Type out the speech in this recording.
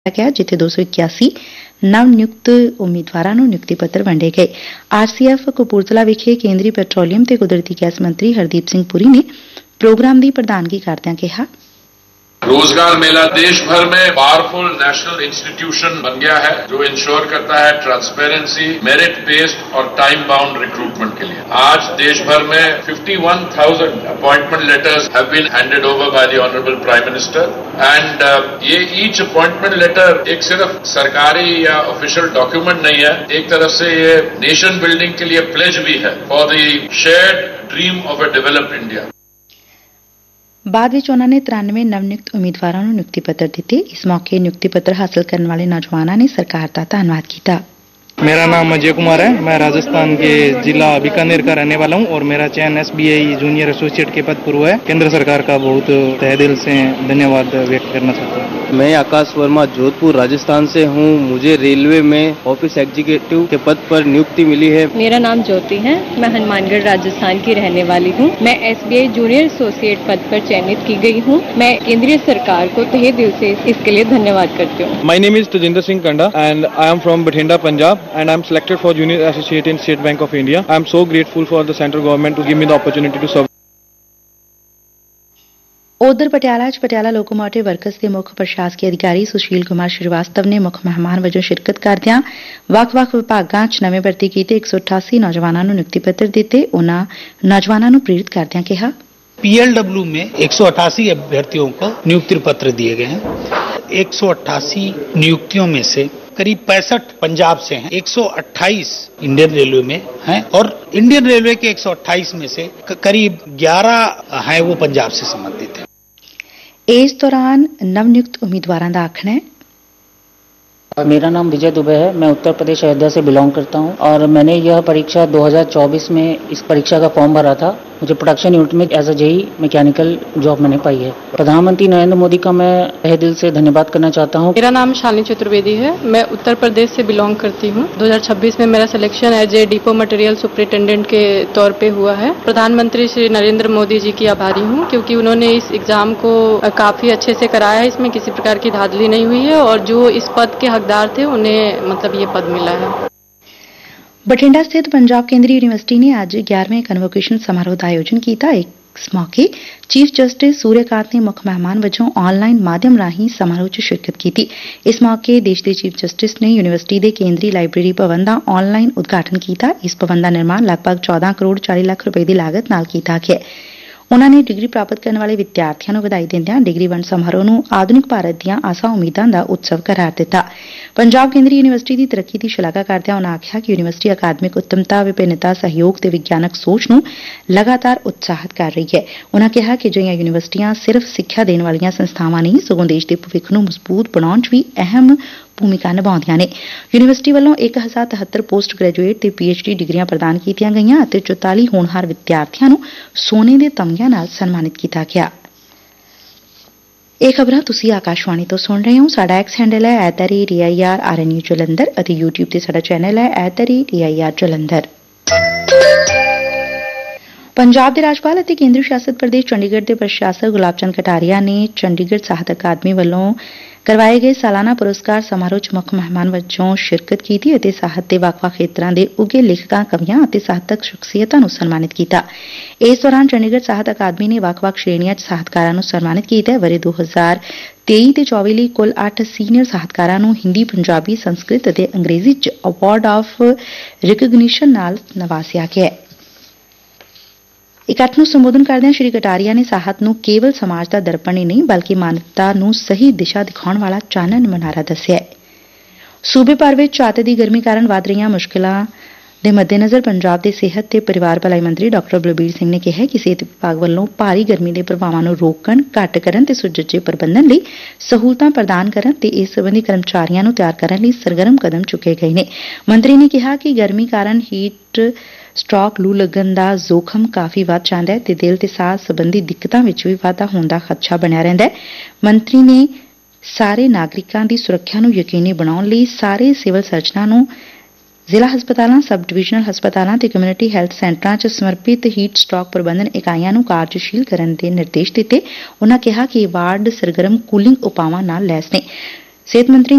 गया जिथे 281 नव नियुक्त उम्मीदवारों ਨੂੰ ਨਿਯੁਕਤੀ ਪੱਤਰ ਵੰਡੇ ਗਏ। आरसीएफ कपूरथला विखे केंद्रीय ਪੈਟਰੋਲੀਅਮ ਤੇ ਕੁਦਰਤੀ ਗੈਸ ਮੰਤਰੀ हरदीप सिंह पुरी ने प्रोग्राम की प्रधानगी करदਿਆਂ ਕਿਹਾ, रोजगार मेला देश भर में पावरफुल नेशनल इंस्टीट्यूशन बन गया है जो इंश्योर करता है ट्रांसपेरेंसी, मेरिट बेस्ड और टाइम बाउंड रिक्रूटमेंट के लिए। आज देश भर में 51,000 appointment letters have been handed over by the honourable prime minister and ये ईच अपॉइंटमेंट लेटर एक सिर्फ सरकारी या ऑफिशियल डॉक्यूमेंट नहीं है, एक तरफ से ये नेशन बिल्डिंग के लिए प्लेज भी है for the shared dream of a developed India. बाद ਵਿੱਚ ਉਹਨਾਂ ਨੇ 93 ਨਵ ਨਿਯੁਕਤ ਉਮੀਦਵਾਰਾਂ ਨੂੰ ਨਿਯੁਕਤੀ ਪੱਤਰ ਦਿੱਤੇ। ਇਸ ਮੌਕੇ ਨਿਯੁਕਤੀ ਪੱਤਰ ਹਾਸਲ ਕਰਨ ਵਾਲੇ ਨੌਜਵਾਨਾਂ ਨੇ ਸਰਕਾਰ ਦਾ ਧੰਨਵਾਦ ਕੀਤਾ। मेरा नाम अजय कुमार है, मैं राजस्थान के जिला बीकानेर का रहने वाला हूँ और मेरा चयन SBI जूनियर एसोसिएट के पद पर हुआ है। केंद्र सरकार का बहुत तहे दिल से धन्यवाद व्यक्त करना चाहता हूँ। मैं आकाश वर्मा जोधपुर राजस्थान से हूँ। मुझे रेलवे में ऑफिस एग्जीक्यूटिव के पद पर नियुक्ति मिली है। मेरा नाम ज्योति है, मैं हनुमानगढ़ राजस्थान की रहने वाली हूँ। मैं SBI जूनियर एसोसिएट पद पर चयनित की गई हूँ। मैं केंद्रीय सरकार को तहे दिल से इसके लिए धन्यवाद करती हूँ। My name is Tajinder Singh Kanda and I am from Bathinda, Punjab and I am selected for Junior Associate in State Bank of India. I am so grateful for the central government to give me the opportunity to serve. ਉਧਰ ਪਟਿਆਲਾ 'ਚ Patiala locomotive works ਦੇ ਮੁੱਖ ਪ੍ਰਸ਼ਾਸਕੀ ਅਧਿਕਾਰੀ ਸੁਸ਼ੀਲ ਕੁਮਾਰ ਸ਼੍ਰੀਵਾਸਤਵ ਨੇ ਮੁੱਖ ਮਹਿਮਾਨ ਵਜੋਂ ਸ਼ਿਰਕਤ ਕਰਦਿਆਂ ਵੱਖ-ਵੱਖ ਵਿਭਾਗਾਂ 'ਚ ਨਵੇਂ ਭਰਤੀ ਕੀਤੇ 188 ਨੌਜਵਾਨਾਂ ਨੂੰ ਨਿਯੁਕਤੀ ਪੱਤਰ ਦਿੱਤੇ। ਉਨ੍ਹਾਂ ਨੌਜਵਾਨਾਂ ਨੂੰ ਪ੍ਰੇਰਿਤ ਕਰਦਿਆਂ ਕਿਹਾ, PLW में 188 अभ्यर्थियों को नियुक्ति पत्र दिए गए हैं। 188 नियुक्तियों में से करीब 65 पंजाब से हैं, 128 इंडियन रेलवे में हैं और इंडियन रेलवे के 128 में से करीब 11 हैं वो पंजाब से संबंधित हैं। इस दौरान नवनियुक्त उम्मीदवारों का आखना है, मेरा नाम विजय दुबे है, मैं उत्तर प्रदेश अयोध्या से बिलोंग करता हूं और मैंने यह परीक्षा 2024 में इस परीक्षा का फॉर्म भरा था। मुझे प्रोडक्शन यूनिट में as a JEE mechanical job मैंने पाई है। प्रधानमंत्री नरेंद्र मोदी का मैं तहे दिल से धन्यवाद करना चाहता हूं। मेरा नाम शालिनी चतुर्वेदी है, मैं उत्तर प्रदेश से बिलोंग करती हूँ। 2026 में मेरा selection as a depot material superintendent के तौर पे हुआ है। प्रधानमंत्री श्री नरेंद्र मोदी जी की आभारी हूँ क्योंकि उन्होंने इस एग्जाम को काफी अच्छे से कराया है, इसमें किसी प्रकार की धांधली नहीं हुई है और जो इस पद के हकदार थे उन्हें मतलब ये पद मिला है। बठिंडा स्थित पंजाब केंद्रीय यूनिवर्सिटी ने आज 11वें कन्वोकेशन समारोह का आयोजन किया। इस मौके चीफ जस्टिस सूर्यकांत ने मुख्य मेहमान वजों ऑनलाइन माध्यम राही समारोह 'ਚ शिरकत की। इस मौके देश के चीफ जस्टिस ने यूनिवर्सिटी के केंद्रीय लाइब्रेरी भवन का ऑनलाइन उद्घाटन किया। इस भवन का निर्माण लगभग 14 करोड़ 40 लाख रुपए की लागत नाल किया गया। उन्होंने डिग्री प्राप्त करने वाले विद्यार्थियों को बधाई दिंदियां डिग्री वंड समारोह ਨੂੰ आधुनिक भारत ਦੀਆਂ आसा उम्मीदां ਦਾ उत्सव करार दिता। पंजाब केंद्रीय यूनिवर्सिटी की तरक्की की शलाघा करदਿਆਂ उन्होंने आख्या कि यूनिवर्सिटी अकादमिक उत्तमता, विभिन्नता, सहयोग ਤੇ विज्ञानक सोच ਨੂੰ लगातार उत्साहित कर रही है। उन्होंने कहा कि ਜਿਹੜੀਆਂ यूनिवर्सिटियां सिर्फ सिक्ख्या देने वालियां संस्थावां नहीं सगों देश के भविख ਨੂੰ मजबूत बनाउਣ 'ਚ भी अहम भूमिका निभाਉਂਦੀਆਂ ਨੇ। यूनिवर्सिटी ਵੱਲੋਂ 1073 पोस्ट ग्रेजुएट ਤੇ PhD डिग्रियां प्रदान कीतियां गईਆਂ ਅਤੇ 44 ਹੋਣਹਾਰ ਵਿਦਿਆਰਥੀਆਂ ਨੂੰ ਸੋਨੇ ਦੇ ਤਮਗਿਆਂ ਨਾਲ ਸਨਮਾਨਿਤ ਕੀਤਾ ਗਿਆ। ਇਹ ਖਬਰਾਂ ਤੁਸੀਂ ਆਕਾਸ਼ਵਾਣੀ ਤੋਂ ਸੁਣ ਰਹੇ ਹੋ। ਸਾਡਾ ਐਕਸ ਹੈਂਡਲ ਹੈ @AIRRNU ਜਲੰਧਰ ਅਤੇ YouTube ਤੇ ਸਾਡਾ ਚੈਨਲ ਹੈ @AIR ਜਲੰਧਰ। ਪੰਜਾਬ ਦੇ ਰਾਜਪਾਲ ਅਤੇ ਕੇਂਦਰ ਸ਼ਾਸਤ ਪ੍ਰਦੇਸ਼ ਚੰਡੀਗੜ੍ਹ ਦੇ ਪ੍ਰਸ਼ਾਸਕ ਗੁਲਾਬ ਚੰਦ ਕਟਾਰੀਆ ਨੇ ਚੰਡੀਗੜ੍ਹ ਸਾਹਿਤ ਅਕਾਦਮੀ ਵੱਲੋਂ ਕਰਵਾਏ ਗਏ ਸਾਲਾਨਾ ਪੁਰਸਕਾਰ ਸਮਾਰੋਹ 'ਚ ਮੁੱਖ ਮਹਿਮਾਨ ਵਜੋਂ ਸ਼ਿਰਕਤ ਕੀਤੀ ਅਤੇ ਸਾਹਿਤ ਦੇ ਵੱਖ-ਵੱਖ ਖੇਤਰਾਂ ਦੇ ਉੱਘੇ ਲੇਖਕਾਂ, ਕਵੀਆਂ ਅਤੇ ਸਾਹਿਤਕ ਸ਼ਖਸੀਅਤਾਂ ਨੂੰ ਸਨਮਾਨਿਤ ਕੀਤਾ। ਇਸ ਦੌਰਾਨ ਚੰਡੀਗੜ੍ਹ ਸਾਹਿਤ ਅਕਾਦਮੀ ਨੇ ਵੱਖ-ਵੱਖ ਸ਼੍ਰੇਣੀਆਂ 'ਚ ਸਾਹਿਤਕਾਰਾਂ ਨੂੰ ਸਨਮਾਨਿਤ ਕੀਤਾ। ਵਰ੍ਹੇ 2023 ਤੇ 24 ਲਈ ਕੁੱਲ 8 ਸੀਨੀਅਰ ਸਾਹਿਤਕਾਰਾਂ ਨੂੰ ਹਿੰਦੀ, ਪੰਜਾਬੀ, ਸੰਸਕ੍ਰਿਤ ਅਤੇ ਅੰਗਰੇਜ਼ੀ 'ਚ ਅਵਾਰਡ ਆਫ ਰਿਕਗਨੀਸ਼ਨ ਨਾਲ ਨਵਾਜ਼ਿਆ ਗਿਆ। ਇਕੱਠ ਨੂੰ ਸੰਬੋਧਨ ਕਰਦਿਆਂ ਸ਼੍ਰੀ ਕਟਾਰੀਆ ਨੇ ਸਾਹਿਤ ਨੂੰ ਕੇਵਲ ਸਮਾਜ ਦਾ ਦਰਪਣ ਹੀ ਨਹੀਂ ਬਲਕਿ ਮਾਨਵਤਾ ਨੂੰ ਸਹੀ ਦਿਸ਼ਾ ਦਿਖਾਉਣ ਵਾਲਾ ਚਾਨਣ ਮਨਾਰਾ ਦੱਸਿਆ। ਸੂਬੇ ਭਰ ਵਿੱਚ ਝੱਟ ਦੀ ਗਰਮੀ ਕਾਰਨ ਵੱਧ ਰਹੀਆਂ ਮੁਸ਼ਕਿਲਾਂ ਦੇ ਮੱਦੇਨਜ਼ਰ ਪੰਜਾਬ ਦੇ ਸਿਹਤ ਤੇ ਪਰਿਵਾਰ ਭਲਾਈ ਮੰਤਰੀ ਡਾਕਟਰ ਬਲਬੀਰ ਸਿੰਘ ਨੇ ਕਿਹਾ ਕਿ ਸਿਹਤ ਵਿਭਾਗ ਵੱਲੋਂ ਭਾਰੀ ਗਰਮੀ ਦੇ ਪ੍ਰਭਾਵਾਂ ਨੂੰ ਰੋਕਣ, ਘੱਟ ਕਰਨ ਤੇ ਸੁਚੱਜੇ ਪ੍ਰਬੰਧਨ ਲਈ ਸਹੂਲਤਾਂ ਪ੍ਰਦਾਨ ਕਰਨ ਤੇ ਇਸ ਸੰਬੰਧੀ ਕਰਮਚਾਰੀਆਂ ਨੂੰ ਤਿਆਰ ਕਰਨ ਲਈ ਸਰਗਰਮ ਕਦਮ ਚੁੱਕੇ ਗਏ ਨੇ। ਮੰਤਰੀ ਨੇ ਕਿਹਾ ਕਿ ਗਰਮੀ ਕਾਰਨ ਹੀਟ ਸਟ੍ਰੋਕ, ਲੂ ਲੱਗਣ ਦਾ ਜ਼ੋਖਮ ਕਾਫੀ ਵੱਧ ਜਾਂਦਾ ਹੈ ਤੇ ਦਿਲ ਤੇ ਸਾਹ ਸੰਬੰਧੀ ਦਿੱਕਤਾਂ ਵਿੱਚ ਵੀ ਵਾਧਾ ਹੋਣ ਦਾ ਖਦਸ਼ਾ ਬਣਿਆ ਰਹਿੰਦਾ ਹੈ। ਮੰਤਰੀ ਨੇ ਸਾਰੇ ਨਾਗਰਿਕਾਂ ਦੀ ਸੁਰੱਖਿਆ ਨੂੰ ਯਕੀਨੀ ਬਣਾਉਣ ਲਈ ਸਾਰੇ ਸਿਵਲ ਸਰਜਨਾਂ ਨੂੰ ਜ਼ਿਲ੍ਹਾ ਹਸਪਤਾਲਾਂ, ਸਬ ਡਿਵੀਜ਼ਨਲ ਹਸਪਤਾਲਾਂ ਤੇ ਕਮਿਊਨਿਟੀ ਹੈਲਥ ਸੈਂਟਰਾਂ 'ਚ ਸਮਰਪਿਤ ਹੀਟ ਸਟ੍ਰੋਕ ਪ੍ਰਬੰਧਨ ਇਕਾਈਆਂ ਨੂੰ ਕਾਰਜਸ਼ੀਲ ਕਰਨ ਦੇ ਨਿਰਦੇਸ਼ ਦਿੱਤੇ। ਉਨ੍ਹਾਂ ਕਿਹਾ ਕਿ ਇਹ ਵਾਰਡ ਸਰਗਰਮ ਕੂਲਿੰਗ ਉਪਾਵਾਂ ਨਾਲ ਲੈਸ ਨੇ। ਸਿਹਤ ਮੰਤਰੀ